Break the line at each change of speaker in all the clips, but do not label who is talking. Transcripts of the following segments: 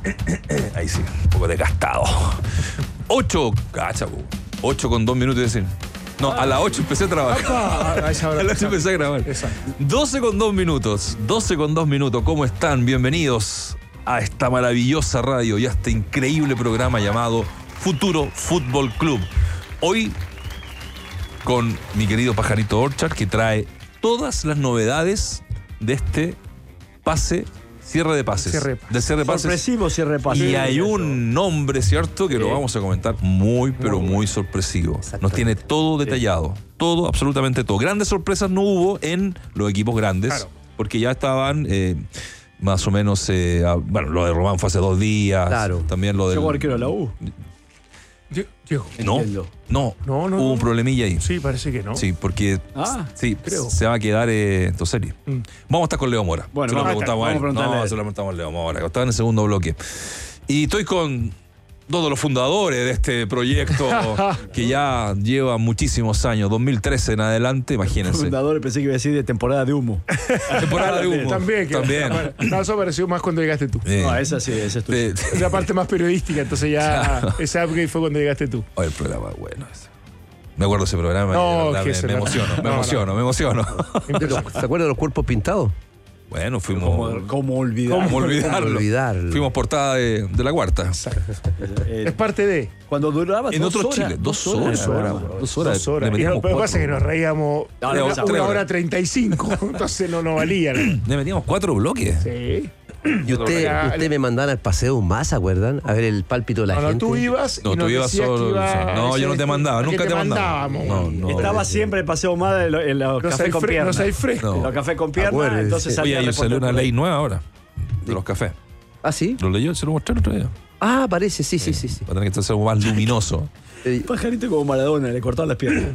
Ahí sí, un poco desgastado. 8 con 2 minutos de decir. No, a las 8 empecé a trabajar. A las 8 empecé a grabar. Exacto. 12 con 2 minutos. ¿Cómo están? Bienvenidos a esta maravillosa radio y a este increíble programa llamado Futuro Fútbol Club. Hoy con mi querido Pajarito Orchard, que trae todas las novedades de este cierre de pases. Cierre de pases.
Sorpresivo cierre de pases.
Y hay un nombre, ¿cierto? Que lo vamos a comentar muy sorpresivo. Nos tiene todo detallado. Todo, absolutamente todo. Grandes sorpresas no hubo en los equipos grandes. Claro. Porque ya estaban más o menos... lo de Román fue hace 2 días. Claro. También lo del...
¿Llegó arquero de la U?
No, hubo un problemilla ahí.
Sí, parece que no.
Sí, porque creo. Se va a quedar Toseri. Vamos a estar con Leo Mora.
Bueno,
se lo preguntamos a él. Se lo preguntamos a Leo Mora. Estaba en el segundo bloque. Y estoy con todos los fundadores de este proyecto que ya lleva muchísimos años, 2013 en adelante, imagínense.
Fundadores, pensé que iba a decir de temporada de humo.
Temporada de humo. También. No, eso apareció más cuando llegaste tú.
No, esa es tu.
Es la parte más periodística, entonces ya ese upgrade fue cuando llegaste tú.
El programa es bueno ese. Me acuerdo de ese programa me emociono.
¿Se acuerdan de los cuerpos pintados?
Bueno, fuimos...
¿Cómo olvidarlo?
Fuimos portada de La Cuarta.
Es parte de...
Cuando duraba
en 2 horas. En Chile, 2 horas. 2 horas.
Y lo que pasa es que nos reíamos 1 hora 35, entonces no valía.
Le metíamos 4 bloques.
Sí.
Y usted me mandaban al paseo más, ¿se acuerdan? A ver el pálpito de la gente.
Tú ibas y
tú ibas solo. No, yo no te mandaba, nunca te mandaba.
No. Estaba siempre el paseo más en los cafés con piernas.
No hay fresco.
En los cafés con piernas, entonces salía.
Oye, salió una ley nueva ahora de los cafés.
¿Ah, sí?
¿Lo leyó? ¿Se lo mostré el otro día?
Ah, parece, sí.
Va a tener que ser más luminoso.
Pajarito como Maradona, le cortaban las piernas.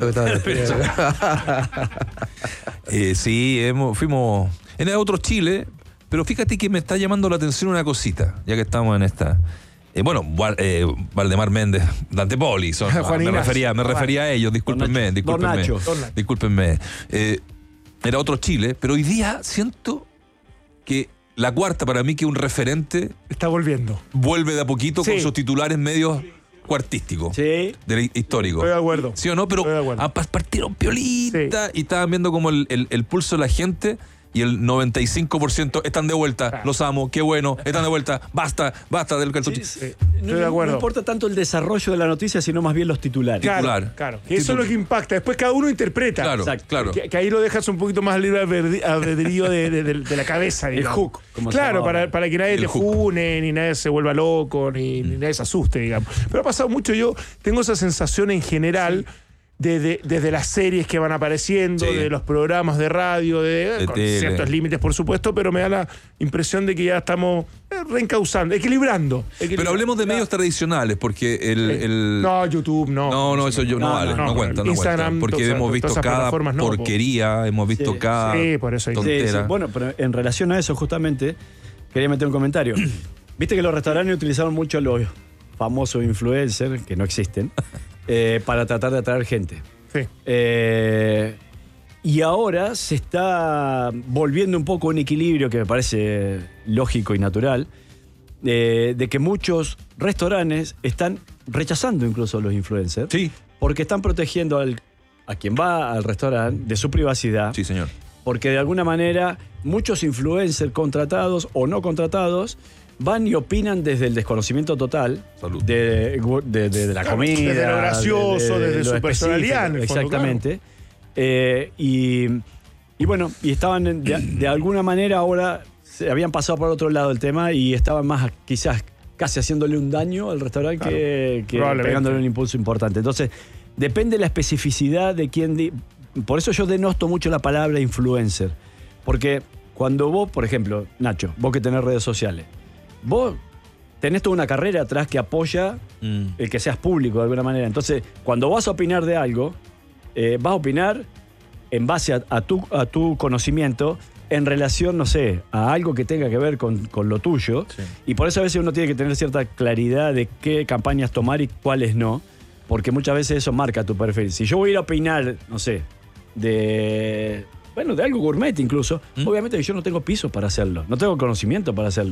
Sí, fuimos en el otro Chile. Pero fíjate que me está llamando la atención una cosita, ya que estamos en esta... Valdemar Méndez, Dante Poli, me refería a ellos, discúlpenme. Era otro Chile, pero hoy día siento que La Cuarta, para mí, que es un referente...
Está volviendo.
Vuelve de a poquito con sus titulares medios cuartísticos.
Sí.
Históricos.
Estoy de acuerdo.
¿Sí o no? Pero partieron piolita y estaban viendo como el pulso de la gente... Y el 95% están de vuelta. Los amo, qué bueno, están de vuelta. Basta del calzoncillo.
Estoy de acuerdo.
No importa tanto el desarrollo de la noticia, sino más bien los titulares.
Claro. Que eso es lo que impacta. Después cada uno interpreta.
Claro.
Que ahí lo dejas un poquito más libre albedrío de la cabeza. Digamos.
El hook.
Claro, para que nadie te june, ni nadie se vuelva loco, ni nadie se asuste, digamos. Pero ha pasado mucho. Yo tengo esa sensación en general... Desde las series que van apareciendo, de los programas de radio, con ciertos límites, por supuesto, pero me da la impresión de que ya estamos reencauzando, equilibrando.
Pero hablemos de medios tradicionales, porque
No, YouTube no.
No, eso no cuenta.
Instagram,
porque hemos visto cada porquería, hemos visto cada tontera.
Sí. Bueno, pero en relación a eso, justamente, quería meter un comentario. Viste que los restaurantes utilizaron mucho los famosos influencers, que no existen, para tratar de atraer gente.
Sí.
Y ahora se está volviendo un poco un equilibrio que me parece lógico y natural, de que muchos restaurantes están rechazando incluso a los influencers.
Sí.
Porque están protegiendo a quien va al restaurante de su privacidad.
Sí, señor.
Porque de alguna manera muchos influencers contratados o no contratados van y opinan desde el desconocimiento total de la comida,
desde lo gracioso, desde su personalidad.
Exactamente. Y bueno, y estaban de alguna manera ahora se habían pasado por otro lado del tema y estaban más quizás casi haciéndole un daño al restaurante que pegándole un impulso importante. Entonces, depende de la especificidad de quién... Por eso yo denosto mucho la palabra influencer. Porque cuando vos, por ejemplo, Nacho, vos que tenés redes sociales, vos tenés toda una carrera atrás que apoya el que seas público de alguna manera. Entonces, cuando vas a opinar de algo, vas a opinar en base a tu conocimiento en relación, no sé, a algo que tenga que ver con lo tuyo. Sí. Y por eso a veces uno tiene que tener cierta claridad de qué campañas tomar y cuáles no, porque muchas veces eso marca tu perfil. Si yo voy a ir a opinar, no sé, de algo gourmet incluso, obviamente yo no tengo piso para hacerlo, no tengo conocimiento para hacerlo.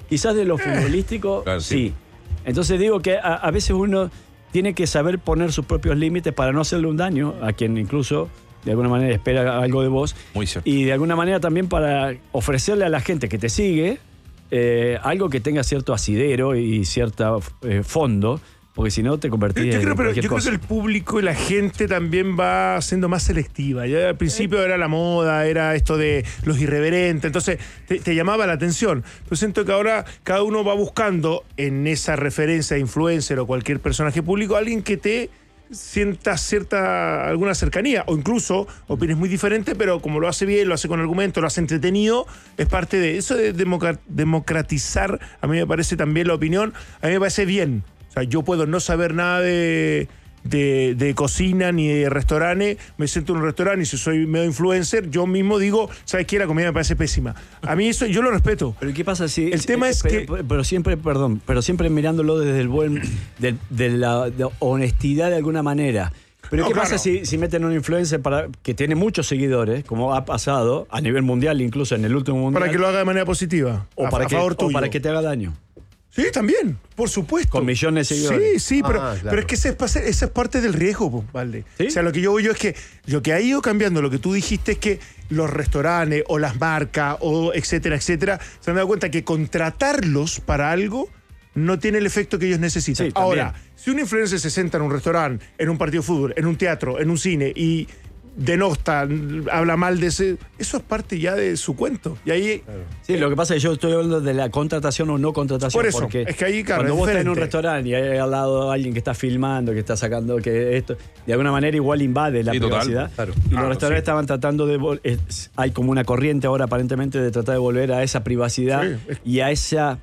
Quizás de lo futbolístico,
claro,
sí. Entonces digo que a veces uno tiene que saber poner sus propios límites para no hacerle un daño a quien incluso de alguna manera espera algo de vos.
Muy cierto.
Y de alguna manera también para ofrecerle a la gente que te sigue algo que tenga cierto asidero y cierto fondo, porque si no te convertís en cualquier
yo creo
cosa.
que el público y la gente también va siendo más selectiva. Ya al principio era la moda, era esto de los irreverentes, entonces te llamaba la atención. Pero siento que ahora cada uno va buscando en esa referencia de influencer o cualquier personaje público alguien que te sienta alguna cercanía, o incluso opines muy diferente, pero como lo hace bien, lo hace con argumento, lo hace entretenido, es parte de eso de democratizar. A mí me parece también la opinión, a mí me parece bien. O sea, yo puedo no saber nada de cocina ni de restaurantes, me siento en un restaurante y si soy medio influencer, yo mismo digo, ¿sabes qué? La comida me parece pésima. A mí eso yo lo respeto.
Pero ¿qué pasa si...?
El tema es que...
Pero siempre mirándolo desde el de la honestidad de alguna manera. Pero
No,
¿qué
claro.
pasa si meten un influencer que tiene muchos seguidores, como ha pasado a nivel mundial, incluso en el último mundial?
Para que lo haga de manera positiva,
o para que te haga daño.
Sí, también, por supuesto.
Con millones de seguidores.
Sí, pero,
claro.
pero es que esa es parte del riesgo, pues, Valde.
¿Sí?
O sea, lo que yo es que lo que ha ido cambiando, lo que tú dijiste es que los restaurantes o las marcas o etcétera, se han dado cuenta que contratarlos para algo no tiene el efecto que ellos necesitan.
Sí, también.
Ahora, si un influencer se sienta en un restaurante, en un partido de fútbol, en un teatro, en un cine y denosta, habla mal de ese, eso es parte ya de su cuento. Y ahí...
Sí, lo que pasa es que yo estoy hablando de la contratación o no contratación.
Por eso,
porque
es que ahí, claro,
cuando
es
vos estás en un
diferente.
restaurante y hay al lado alguien que está filmando, que está sacando, que esto, de alguna manera igual invade la
Sí, total,
privacidad.
claro.
Y los
Claro,
restaurantes
sí.
estaban tratando de... hay como una corriente ahora aparentemente de tratar de volver a esa privacidad
Sí,
y a esa...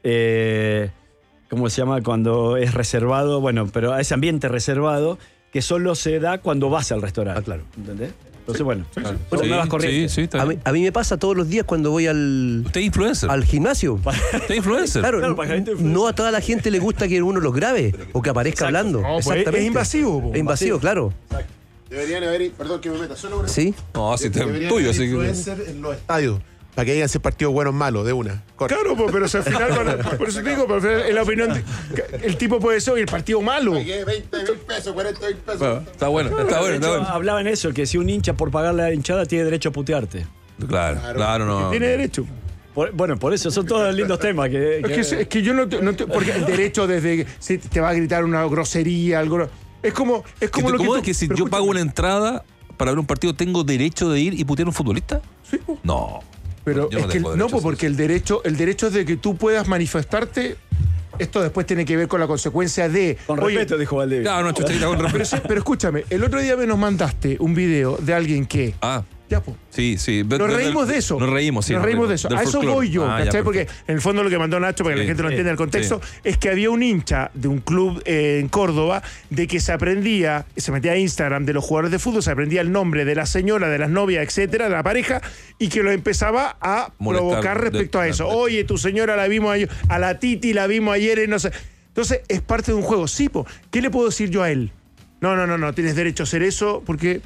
¿cómo se llama? Cuando es reservado, bueno, pero a ese ambiente reservado que solo se da cuando vas al restaurante.
Ah, claro.
¿Entendés? Entonces, bueno, son
Sí,
nuevas corrientes.
sí, está
A
bien.
mí me pasa todos los días cuando voy al
Usted es influencer.
gimnasio.
Usted es influencer.
Claro,
Claro, para que la gente influya.
no a toda la gente le gusta que uno los grabe o que aparezca hablando.
No, pues,
Exactamente.
es invasivo, po.
Es invasivo, claro.
Deberían haber, perdón que me meta, solo una.
Sí.
No, si te
Deberían
tuyo,
haber
así que.
influencer en los estadios. Para que digan si el partido bueno o malo, de una. Corta.
Claro, pues, pero si al final, por eso te digo, pero al final, en la opinión, el tipo puede ser, oye, el partido malo.
Pagué 20.000 pesos, 40.000 pesos.
Bueno, está bueno, está
De
bueno, está
hecho,
bueno.
hablaban eso, que si un hincha por pagar la hinchada tiene derecho a putearte.
Claro, no.
Tiene derecho.
Por eso son todos lindos temas.
Es que yo no te, porque el derecho desde si te va a gritar una grosería, algo. Es como
¿Qué te
lo que
incomoda
tú-
que si
pero
yo pago una
escúchame.
entrada para ver un partido, tengo derecho de ir y putear a un futbolista?
Sí, po.
No.
Pero
Yo
es
no
que
tengo
no,
derecho a
pues,
hacer
porque el derecho es de que tú puedas manifestarte. Esto después tiene que ver con la consecuencia de.
Con
oye,
respeto, dijo Valdivia.
Claro, no, chuchadita con respeto.
pero escúchame, el otro día nos mandaste un video de alguien que.
Ah,
Ya, pues.
sí.
Nos reímos de eso.
Nos reímos, sí.
Nos reímos de eso.
Del
A eso
folclore.
voy yo,
Ah, ya,
¿cachai? Porque
perfecto.
en el fondo lo que mandó Nacho, para que
Sí,
la gente lo
sí,
entienda el contexto, es que había un hincha de un club en Córdoba de que se metía a Instagram de los jugadores de fútbol, se aprendía el nombre de la señora, de las novias, etcétera, de la pareja, y que lo empezaba a
Molestar
provocar respecto a eso. Oye, tu señora la vimos ayer, a la Titi la vimos ayer y no sé. Entonces, es parte de un juego. Sí, po. ¿Qué le puedo decir yo a él? No, tienes derecho a hacer eso porque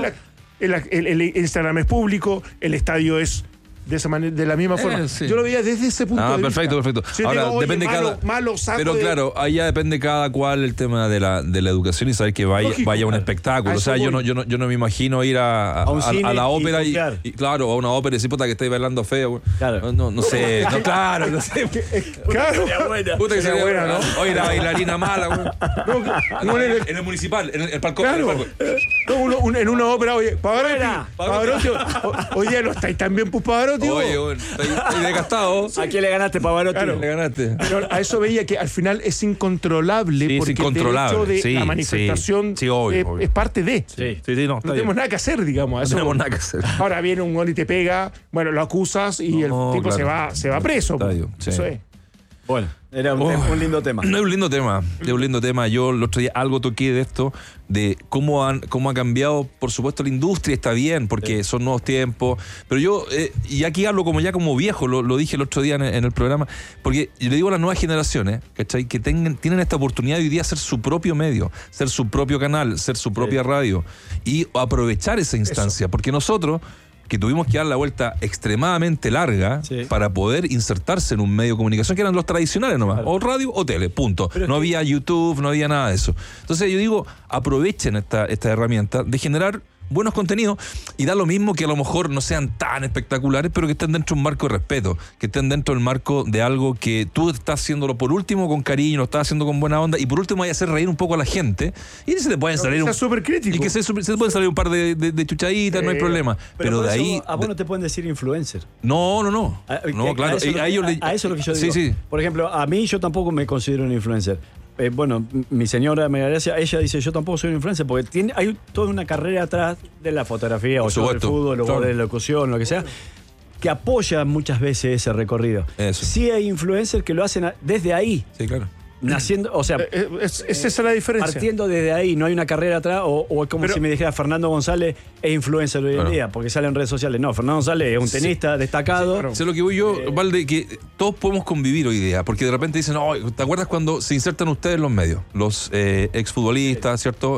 el Instagram es público, el estadio es de esa manera, de la misma forma.
Sí.
Yo lo veía desde ese punto de vista.
Perfecto.
Si yo
Ahora,
digo, oye,
depende
malo,
cada.
malo, saco
Pero
de-
claro, ahí ya depende cada cual el tema de la educación y saber que vaya
Lógico,
a un
claro.
espectáculo.
A
O sea,
eso
yo no me imagino ir a
un cine
la
y
ópera
confiar.
y claro, a una ópera y decir, puta, que estáis bailando feo.
Claro.
No sé. No, claro, no sé.
Claro.
Puta que
Sería
sería
buena, ¿no?
Oye, la bailarina mala, güey.
No,
En el municipal, en el palco.
Claro.
En el palco.
No, en una ópera, oye,
Buena.
Pavarotti, hoy día no estáis tan bien, pues Pavarotti.
Oye,
vos.
güey, estoy desgastado.
¿A quién le ganaste, Pavarotti?
Claro.
Le ganaste.
Pero a eso veía que al final es incontrolable
Sí, es
porque
incontrolable,
el derecho de
sí,
la manifestación
sí, obvio.
es parte de.
Sí, no,
No tenemos nada que hacer, digamos. a
No
eso-
tenemos nada que hacer.
Ahora viene un gol y te pega, bueno, lo acusas y
No,
el tipo
claro.
se va preso.
Estadio, sí.
Eso es.
Bueno, era un lindo tema.
No, es un lindo tema. Yo el otro día algo toqué de esto, de cómo ha cambiado, por supuesto, la industria. Está bien, porque son nuevos tiempos. Pero yo, y aquí hablo como viejo, lo dije el otro día en el programa, porque yo le digo a las nuevas generaciones, ¿cachai? Que tienen esta oportunidad de hoy día ser su propio medio, ser su propio canal, ser su propia radio y aprovechar esa instancia. Porque nosotros que tuvimos que dar la vuelta extremadamente larga para poder insertarse en un medio de comunicación que eran los tradicionales nomás, o radio o tele, punto. Pero no había YouTube, no había nada de eso. Entonces yo digo, aprovechen esta herramienta de generar buenos contenidos y da lo mismo que a lo mejor no sean tan espectaculares, pero que estén dentro de un marco de respeto, que estén dentro del marco de algo que tú estás haciéndolo por último con cariño, lo estás haciendo con buena onda y por último hay que hacer reír un poco a la gente y se te pueden salir
súper crítico.
Y que se pueden salir un par de chuchaditas, no hay problema. Pero de ahí
a vos no te pueden decir influencer.
No, claro.
A eso es lo que yo digo.
Sí.
Por ejemplo, a mí yo tampoco me considero un influencer. Bueno, mi señora María Gracia, ella dice, yo tampoco soy un influencer, porque hay toda una carrera atrás de la fotografía, o del fútbol, o de la locución, lo que sea, que apoya muchas veces ese recorrido.
Eso.
Sí hay influencers que lo hacen desde ahí.
Sí, claro.
Naciendo, o sea,
esa es la diferencia.
Partiendo desde ahí, no hay una carrera atrás, o es como si me dijera Fernando González es influencer hoy en día, porque sale en redes sociales. No, Fernando González es un tenista destacado.
Sé lo que voy yo, Valde, que todos podemos convivir hoy día, porque de repente dicen, ¿te acuerdas cuando se insertan ustedes en los medios? Los exfutbolistas, ¿cierto?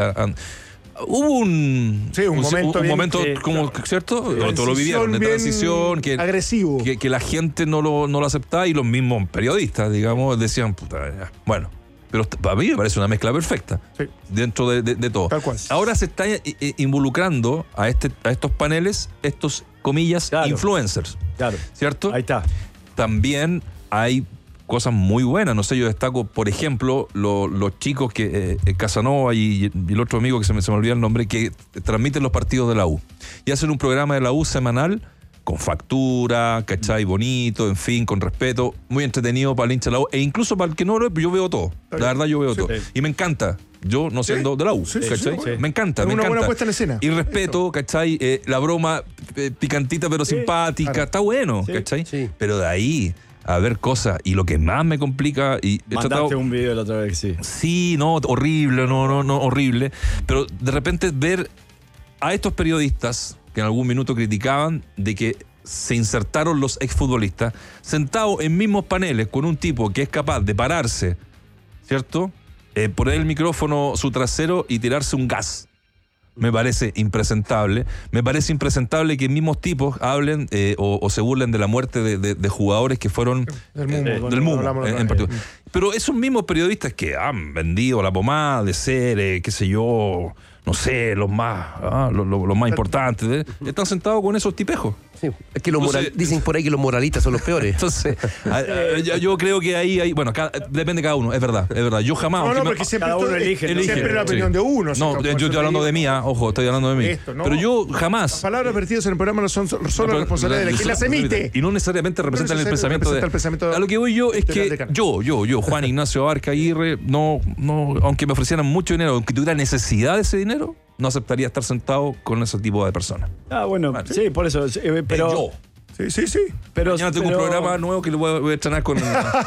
Hubo un momento como, ¿cierto? Todos lo vivieron, de transición, que
agresivo.
Que la gente no lo aceptaba y los mismos periodistas, digamos, decían, puta, bueno. Pero para mí me parece una mezcla perfecta dentro de todo.
Tal cual.
Ahora se está involucrando a estos paneles, estos, comillas, influencers.
Claro.
¿Cierto?
Ahí está.
También hay cosas muy buenas. No sé, yo destaco, por ejemplo, los chicos que Casanova y el otro amigo que se me olvida el nombre, que transmiten los partidos de la U. Y hacen un programa de la U semanal con factura, ¿cachai? Bonito, en fin, con respeto, muy entretenido para el hincha de la U, e incluso para el que no lo ve, yo veo todo. La verdad, yo veo todo. Y me encanta. Yo no siendo de la U, ¿cachai? Me encanta, me encanta.
Buena puesta en escena.
Y respeto, ¿cachai? La broma picantita pero simpática, claro. Está bueno, ¿cachai? Sí. Pero de ahí a ver cosas, y lo que más me complica, y
mandaste un video la otra vez, sí.
Sí, no, horrible, no, horrible. Pero de repente ver a estos periodistas que en algún minuto criticaban de que se insertaron los exfutbolistas sentados en mismos paneles con un tipo que es capaz de pararse, ¿cierto? Poner el micrófono su trasero y tirarse un gas. Me parece impresentable. Me parece impresentable que mismos tipos hablen o se burlen de la muerte de jugadores que fueron del mundo en particular. Pero esos mismos periodistas que han vendido la pomada de ser, qué sé yo, no sé, los más importantes, están sentados con esos tipejos.
Sí. Es que dicen por ahí que los moralistas son los peores.
Entonces, yo creo que ahí hay, bueno, depende de cada uno, es verdad. Yo jamás.
No, porque siempre
cada uno elige
siempre la opinión de uno.
No, yo estoy hablando de mí, ojo, estoy hablando de mí. Pero yo jamás.
Las palabras vertidas en el programa no son solo responsabilidad de quien las emite.
Y no necesariamente representan el pensamiento. A lo que voy yo es que yo, Juan Ignacio Abarca Aguirre, no, aunque me ofrecieran mucho dinero, aunque tuviera necesidad de ese dinero, no aceptaría estar sentado con ese tipo de personas.
Bueno, sí, por eso. Pero
yo.
Sí.
Pero mañana tengo un programa nuevo que lo voy a estrenar con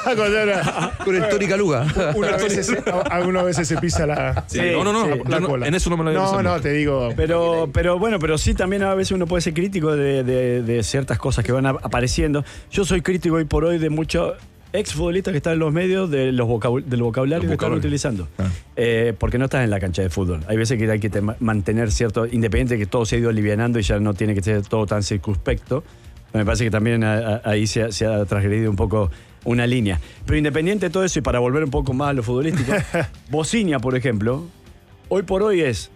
el Tony Caluga.
Algunas veces se pisa la cola.
En eso no me lo voy a
No, te digo.
Pero sí, también a veces uno puede ser crítico de ciertas cosas que van apareciendo. Yo soy crítico hoy por hoy de muchos exfutbolistas que están en los medios del vocabulario que están utilizando. Porque no estás en la cancha de fútbol. Hay veces que hay que mantener cierto, independiente de que todo se ha ido alivianando y ya no tiene que ser todo tan circunspecto. Me parece que también ahí se ha transgredido un poco una línea. Pero independiente de todo eso, y para volver un poco más a lo futbolístico, Bociña, por ejemplo, hoy por hoy es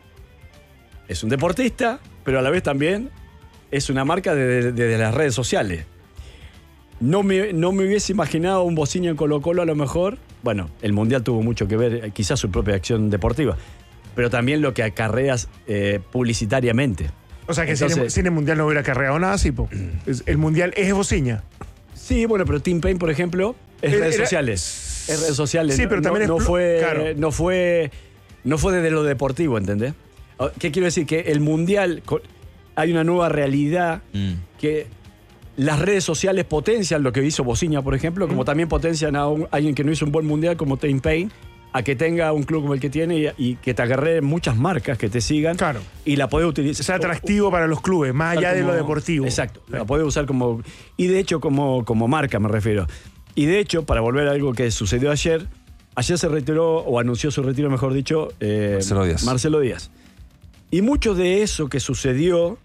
un deportista, pero a la vez también es una marca desde las redes sociales. No me hubiese imaginado un Bociña en Colo-Colo a lo mejor. Bueno, el Mundial tuvo mucho que ver, quizás su propia acción deportiva, pero también lo que acarreas publicitariamente.
O sea que sin el Mundial no hubiera acarreado nada así, po. El Mundial es Bociña.
Sí, bueno, pero Tim Payne, por ejemplo, es redes sociales. Es redes sociales.
Sí, pero también
no fue desde lo deportivo, ¿entendés? ¿Qué quiero decir? Que el Mundial, hay una nueva realidad que las redes sociales potencian lo que hizo Bociña, por ejemplo, como también potencian a alguien que no hizo un buen Mundial como Tim Payne, a que tenga un club como el que tiene y que te agarre muchas marcas que te sigan. Claro. Y la podés utilizar.
Sea atractivo para los clubes, más allá de lo deportivo.
Exacto. La podés usar como. Y de hecho, como marca, me refiero. Y de hecho, para volver a algo que sucedió ayer se retiró, o anunció su retiro, mejor dicho,
Marcelo Díaz.
Y mucho de eso que sucedió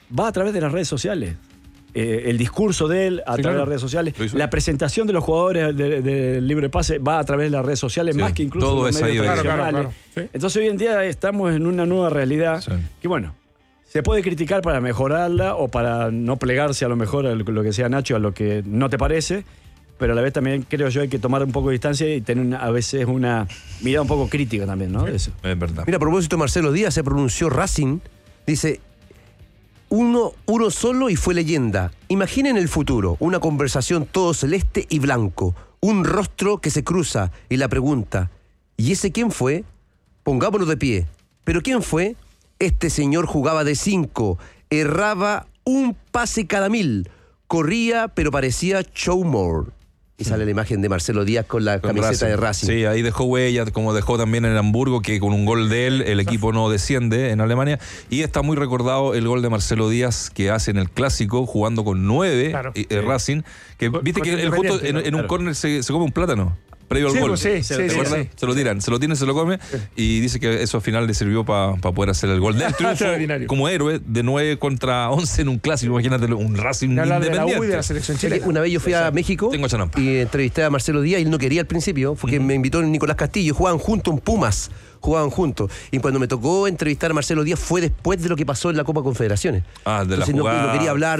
va a través de las redes sociales. El discurso de él a través de las redes sociales, la presentación de los jugadores del libre pase va a través de las redes sociales, más que incluso
todo
los medios tradicionales.
Sí.
Entonces hoy en día estamos en una nueva realidad que, bueno, se puede criticar para mejorarla o para no plegarse a lo mejor a lo que sea Nacho, a lo que no te parece, pero a la vez también creo yo hay que tomar un poco de distancia y tener a veces una mirada un poco crítica también, ¿no? De eso.
Es verdad.
Mira, a propósito, Marcelo Díaz se pronunció Racing, dice... Uno solo y fue leyenda. Imaginen el futuro, una conversación todo celeste y blanco, un rostro que se cruza y la pregunta, ¿y ese quién fue? Pongámonos de pie. ¿Pero quién fue? Este señor jugaba de 5, erraba un pase cada 1000, corría pero parecía showmore. Y sale la imagen de Marcelo Díaz con la camiseta de Racing.
Sí, ahí dejó huella, como dejó también en Hamburgo, que con un gol de él el equipo no desciende en Alemania. Y está muy recordado el gol de Marcelo Díaz que hace en el Clásico, jugando con 9, Racing. Que viste que el justo en un córner se come un plátano. Previo al gol.
Sí.
Se lo tiran, se lo come y dice que eso al final le sirvió para poder hacer el gol del triunfo como héroe de 9 contra 11 en un clásico. Imagínate un Racing independiente.
De la selección chilena.
Una vez yo fui a México y entrevisté a Marcelo Díaz y él no quería al principio porque me invitó Nicolás Castillo, jugaban juntos en Pumas, jugaban juntos. Y cuando me tocó entrevistar a Marcelo Díaz fue después de lo que pasó en la Copa Confederaciones.
Entonces
no quería hablar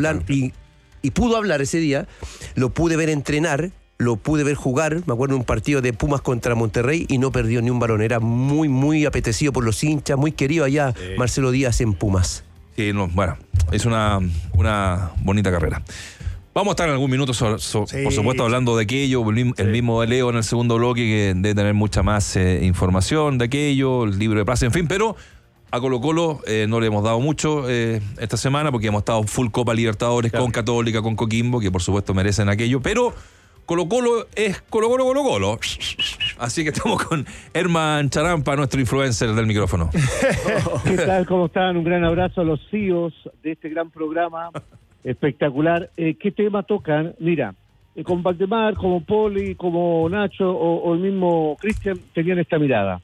y pudo hablar ese día, lo pude ver entrenar, lo pude ver jugar, me acuerdo de un partido de Pumas contra Monterrey y no perdió ni un balón, era muy, muy apetecido por los hinchas, muy querido allá Marcelo Díaz en Pumas.
Sí, bueno, es una bonita carrera. Vamos a estar en algún minuto, por supuesto, hablando de aquello, el mismo de Leo en el segundo bloque, que debe tener mucha más información de aquello, el libro de pase, en fin, pero a Colo-Colo no le hemos dado mucho esta semana porque hemos estado full Copa Libertadores con Católica, con Coquimbo, que por supuesto merecen aquello, pero Colo-Colo es Colo-Colo. Así que estamos con Herman Charampa, nuestro influencer del micrófono.
¿Qué tal? ¿Cómo están? Un gran abrazo a los CEOs de este gran programa espectacular. ¿Qué tema tocan? Mira, con Valdemar, como Poli, como Nacho o el mismo Cristian tenían esta mirada.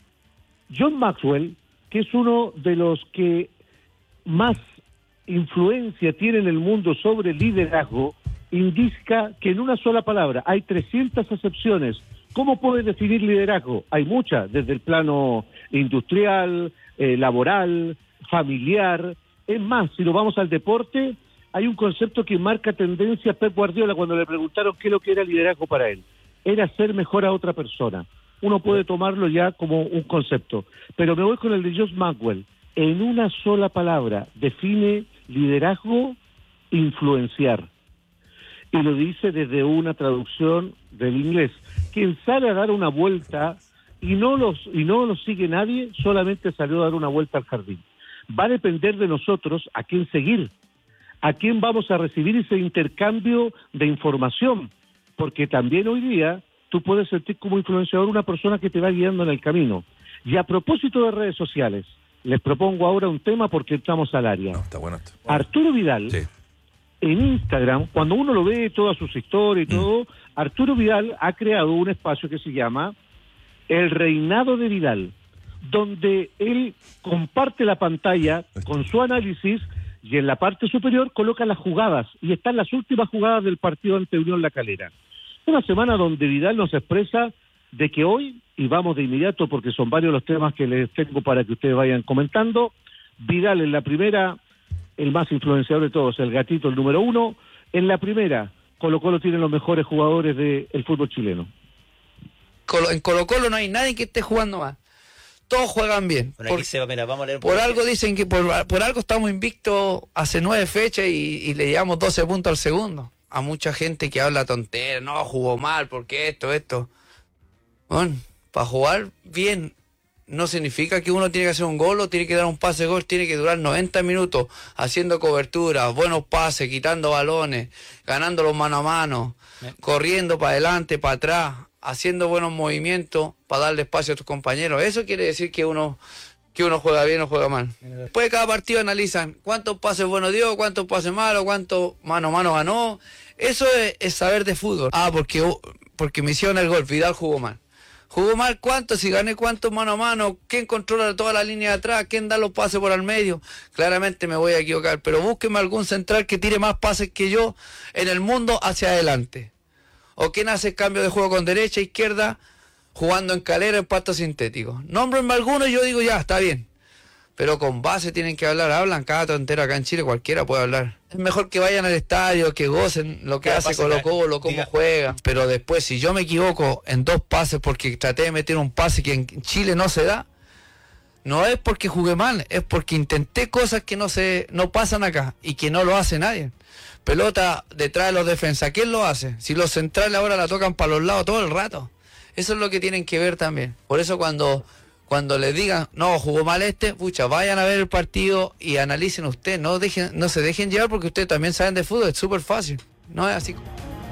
John Maxwell, que es uno de los que más influencia tiene en el mundo sobre liderazgo, indica que en una sola palabra hay 300 acepciones. ¿Cómo puedes definir liderazgo? Hay muchas, desde el plano industrial, laboral, familiar. Es más, si lo vamos al deporte, hay un concepto que marca tendencia a Pep Guardiola cuando le preguntaron qué es lo que era liderazgo para él. Era hacer mejor a otra persona. Uno puede tomarlo ya como un concepto. Pero me voy con el de John Maxwell. En una sola palabra define liderazgo: influenciar. Y lo dice desde una traducción del inglés. Quien sale a dar una vuelta y no lo sigue nadie, solamente salió a dar una vuelta al jardín. Va a depender de nosotros a quién seguir, a quién vamos a recibir ese intercambio de información, porque también hoy día tú puedes sentir como influenciador una persona que te va guiando en el camino. Y a propósito de redes sociales, les propongo ahora un tema porque estamos al área.
No, está bueno esto.
Arturo Vidal, en Instagram, cuando uno lo ve, todas sus historias y todo, Arturo Vidal ha creado un espacio que se llama El Reinado de Vidal, donde él comparte la pantalla con su análisis y en la parte superior coloca las jugadas, y están las últimas jugadas del partido ante Unión La Calera. Una semana donde Vidal nos expresa de que hoy, y vamos de inmediato porque son varios los temas que les tengo para que ustedes vayan comentando, Vidal en la primera, el más influenciador de todos, el gatito, el número 1, en la primera, Colo-Colo tiene los mejores jugadores del fútbol chileno.
En Colo-Colo no hay nadie que esté jugando más. Todos juegan bien.
Bueno, aquí vamos a leer
por algo dicen que por algo estamos invictos hace 9 fechas y le llevamos 12 puntos al segundo. A mucha gente que habla tontera, no, jugó mal, porque esto. Bueno, para jugar bien no significa que uno tiene que hacer un gol o tiene que dar un pase de gol, tiene que durar 90 minutos haciendo coberturas, buenos pases, quitando balones, ganando los mano a mano, corriendo para adelante, para atrás, haciendo buenos movimientos para darle espacio a tus compañeros. Eso quiere decir que uno juega bien o juega mal. Después de cada partido analizan cuántos pases buenos dio, cuántos pases malos, cuántos mano a mano ganó. Eso es saber de fútbol. Porque me hicieron el gol, Vidal jugó mal. ¿Jugó mal cuánto? Si gané cuánto mano a mano, ¿quién controla toda la línea de atrás? ¿Quién da los pases por al medio? Claramente me voy a equivocar, pero búsqueme algún central que tire más pases que yo en el mundo hacia adelante. ¿O quién hace cambio de juego con derecha, izquierda, jugando en calera, en pasto sintético? Nómbrenme alguno y yo digo ya, está bien. Pero con base tienen que hablar, hablan cada tontera acá en Chile, cualquiera puede hablar. Es mejor que vayan al estadio, que gocen lo que hace Colo-Colo, cómo juega. Pero después, si yo me equivoco en 2 pases porque traté de meter un pase que en Chile no se da, no es porque jugué mal, es porque intenté cosas que no pasan acá y que no lo hace nadie. Pelota detrás de los defensas, ¿quién lo hace? Si los centrales ahora la tocan para los lados todo el rato. Eso es lo que tienen que ver también. Por eso cuando les digan, no, jugó mal pucha, vayan a ver el partido y analicen ustedes, no se dejen llevar porque ustedes también saben de fútbol, es súper fácil, no es así.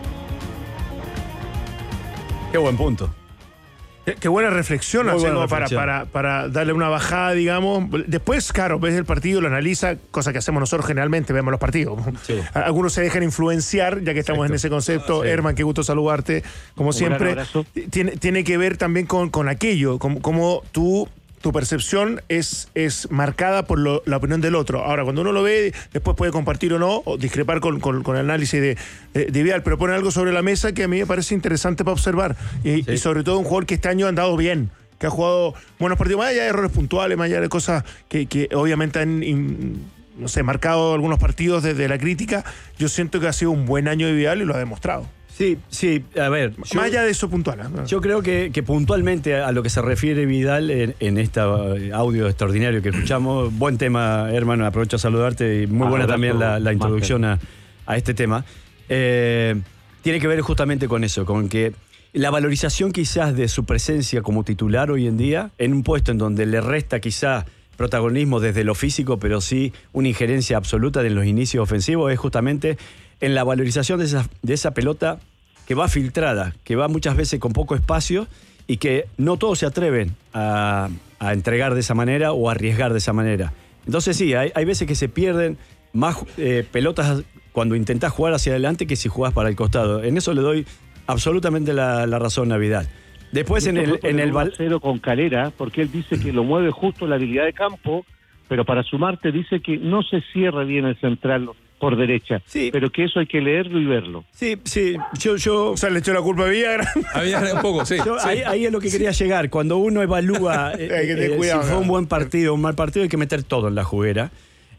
Qué buen punto.
Qué buena reflexión,
Muy buena
hacemos
reflexión.
para darle una bajada, digamos. Después, claro, ves el partido, lo analiza, cosa que hacemos nosotros generalmente, vemos los partidos.
Sí.
Algunos se dejan influenciar, ya que estamos en ese concepto.
Sí.
Herman, qué gusto saludarte, como siempre. Tiene que ver también con aquello, como tu percepción es marcada por la opinión del otro. Ahora, cuando uno lo ve, después puede compartir o no, o discrepar con el análisis de Vidal, pero pone algo sobre la mesa que a mí me parece interesante para observar. Y sobre todo un jugador que este año ha andado bien, que ha jugado buenos partidos, más allá de errores puntuales, más allá de cosas que obviamente han marcado algunos partidos desde la crítica. Yo siento que ha sido un buen año de Vidal y lo ha demostrado.
Sí, a ver.
Más allá de eso puntual. ¿No?
Yo creo que puntualmente a lo que se refiere Vidal en este audio extraordinario que escuchamos, buen tema, hermano, aprovecho a saludarte y muy buena también la introducción a este tema. Tiene que ver justamente con eso, con que la valorización quizás de su presencia como titular hoy en día, en un puesto en donde le resta quizás protagonismo desde lo físico, pero sí una injerencia absoluta en los inicios ofensivos, es justamente en la valorización de esa pelota que va filtrada, que va muchas veces con poco espacio y que no todos se atreven a entregar de esa manera o a arriesgar de esa manera. Entonces sí, hay veces que se pierden más pelotas cuando intentás jugar hacia adelante que si jugás para el costado. En eso le doy absolutamente la razón a Vidal. Después en el
1-0 con Calera, porque él dice que lo mueve justo la habilidad de campo, pero para sumarte dice que no se cierra bien el central por derecha,
sí,
pero que eso hay que leerlo y verlo.
Sí, yo
O sea, le echó la culpa a Villagra.
A Villagra un poco, sí.
Ahí es lo que quería llegar. Cuando uno evalúa
Hay que tener cuidado,
si fue un buen partido o un mal partido, hay que meter todo en la juguera.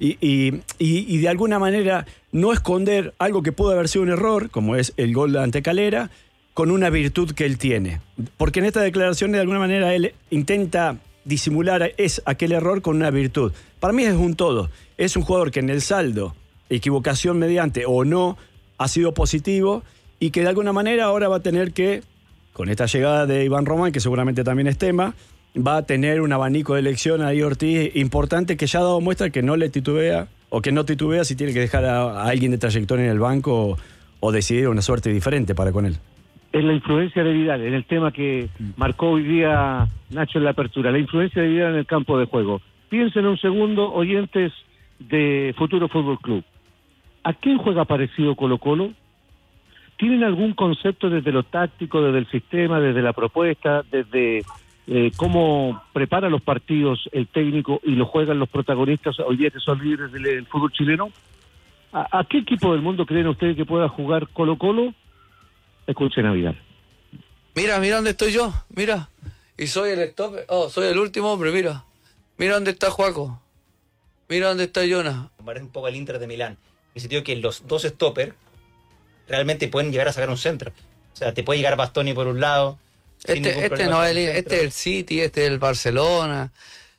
Y de alguna manera no esconder algo que pudo haber sido un error, como es el gol ante Calera, con una virtud que él tiene. Porque en esta declaración, de alguna manera, él intenta disimular aquel error con una virtud. Para mí es un todo. Es un jugador que en el saldo, equivocación mediante o no, ha sido positivo y que de alguna manera ahora va a tener que, con esta llegada de Iván Román, que seguramente también es tema, va a tener un abanico de elección ahí Ortiz importante, que ya ha dado muestra que no le titubea o que no titubea si tiene que dejar a alguien de trayectoria en el banco o decidir una suerte diferente para con él.
Es la influencia de Vidal, en el tema que marcó hoy día Nacho en la apertura, la influencia de Vidal en el campo de juego. Piensen un segundo, oyentes de Futuro Fútbol Club. ¿A quién juega parecido Colo-Colo? ¿Tienen algún concepto desde lo táctico, desde el sistema, desde la propuesta, desde cómo prepara los partidos el técnico y lo juegan los protagonistas hoy día que son líderes del fútbol chileno? ¿A qué equipo del mundo creen ustedes que pueda jugar Colo-Colo? Escuchen a Vidal.
Mira dónde estoy yo, mira. Y soy el stopper, soy el último hombre, mira. Mira dónde está Juaco. Mira dónde está Jonas.
Parece un poco al Inter de Milán. En el sentido que los dos stoppers realmente pueden llegar a sacar un centro. O sea, te puede llegar Bastoni por un lado.
Este no es el City, este es el Barcelona.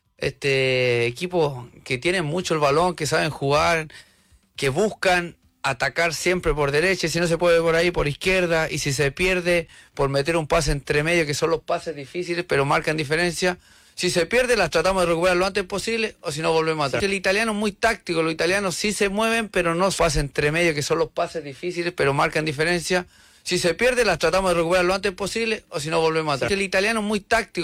Equipo que tienen mucho el balón, que saben jugar, que buscan atacar siempre por derecha, y si no se puede por ahí, por izquierda, y si se pierde, por meter un pase entre medio, que son los pases difíciles, pero marcan diferencia. Si se pierde, las tratamos de recuperar lo antes posible, o si no, volvemos atrás. El italiano es muy táctico, los italianos sí se mueven, pero no pases entre medio, que son los pases difíciles, pero marcan diferencia. Si se pierde, las tratamos de recuperar lo antes posible, o si no, volvemos atrás. El italiano es muy táctico.